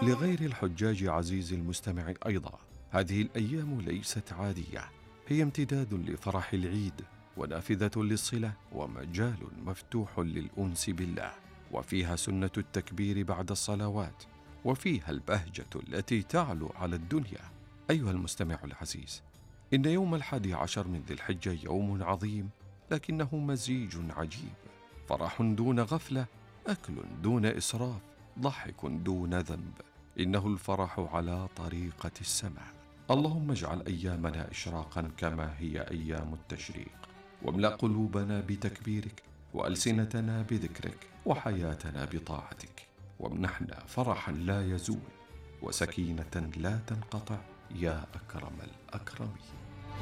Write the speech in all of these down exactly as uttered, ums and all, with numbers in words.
لغير الحجاج عزيزي المستمع أيضا، هذه الأيام ليست عادية، هي امتداد لفرح العيد ونافذة للصلة ومجال مفتوح للأنس بالله، وفيها سنة التكبير بعد الصلوات، وفيها البهجة التي تعلو على الدنيا. أيها المستمع العزيز، إن يوم الحادي عشر من ذي الحجة يوم عظيم، لكنه مزيج عجيب، فرح دون غفلة، أكل دون إسراف، ضحك دون ذنب، إنه الفرح على طريقة السماء. اللهم اجعل أيامنا إشراقا كما هي أيام التشريق، واملأ قلوبنا بتكبيرك، وألسنتنا بذكرك، وحياتنا بطاعتك، وامنحنا فرحا لا يزول وسكينة لا تنقطع يا أكرم الأكرمين.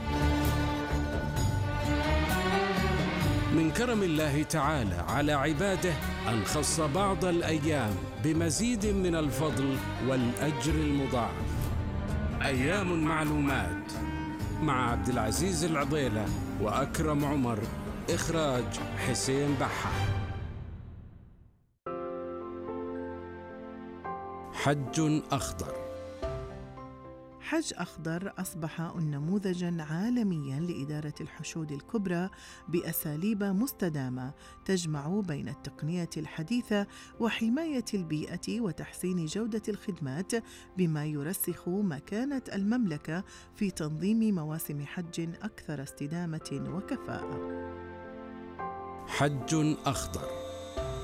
من كرم الله تعالى على عباده أن خص بعض الأيام بمزيد من الفضل والأجر المضاعف. أيام معلومات مع عبد العزيز العضيلة وأكرم عمر، إخراج حسين بحة. حج أخضر. حج أخضر أصبح نموذجاً عالمياً لإدارة الحشود الكبرى بأساليب مستدامة تجمع بين التقنية الحديثة وحماية البيئة وتحسين جودة الخدمات، بما يرسخ مكانة المملكة في تنظيم مواسم حج أكثر استدامة وكفاءة. حج أخضر